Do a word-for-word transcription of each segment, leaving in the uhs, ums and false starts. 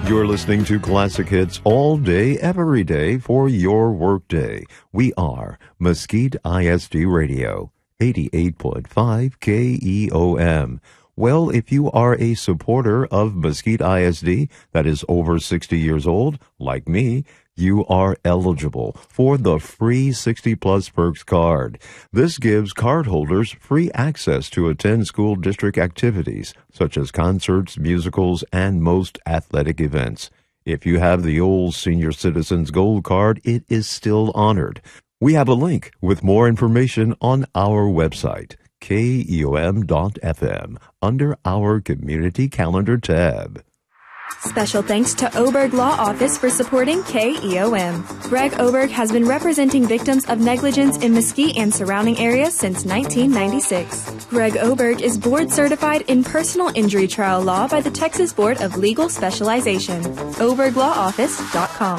You're listening to Classic Hits all day, every day for your workday. We are Mesquite I S D Radio, eighty-eight point five K E O M. Well, if you are a supporter of Mesquite I S D that is over sixty years old, like me, you are eligible for the free sixty plus Perks card. This gives cardholders free access to attend school district activities, such as concerts, musicals, and most athletic events. If you have the old Senior Citizens Gold Card, it is still honored. We have a link with more information on our website, K E O M dot F M, under our Community Calendar tab. Special thanks to Oberg Law Office for supporting K E O M. Greg Oberg has been representing victims of negligence in Mesquite and surrounding areas since nineteen ninety-six. Greg Oberg is board certified in personal injury trial law by the Texas Board of Legal Specialization. oberg law office dot com.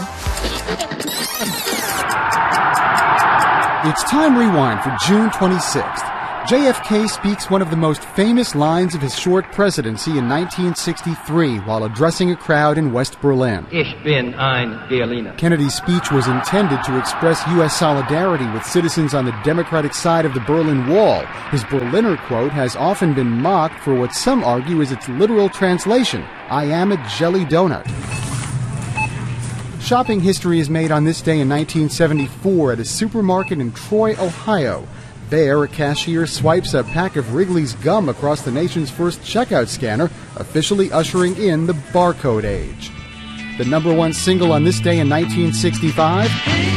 It's Time Rewind for June twenty-sixth. J F K speaks one of the most famous lines of his short presidency in nineteen sixty-three while addressing a crowd in West Berlin. Ich bin ein Berliner. Kennedy's speech was intended to express U S solidarity with citizens on the Democratic side of the Berlin Wall. His Berliner quote has often been mocked for what some argue is its literal translation, "I am a jelly donut." Shopping history is made on this day in nineteen seventy-four at a supermarket in Troy, Ohio. There, a cashier swipes a pack of Wrigley's gum across the nation's first checkout scanner, officially ushering in the barcode age. The number one single on this day in nineteen sixty-five...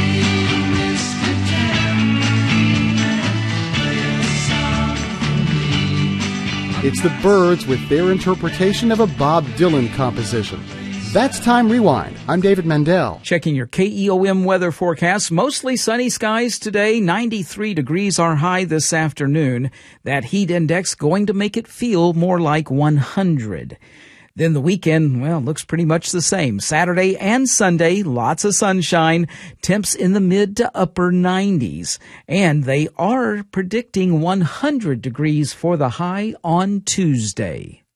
It's the Byrds with their interpretation of a Bob Dylan composition. That's Time Rewind. I'm David Mandel. Checking your K E O M weather forecast. Mostly sunny skies today. ninety-three degrees are high this afternoon. That heat index going to make it feel more like one hundred. Then the weekend, well, looks pretty much the same. Saturday and Sunday, lots of sunshine. Temps in the mid to upper nineties. And they are predicting one hundred degrees for the high on Tuesday.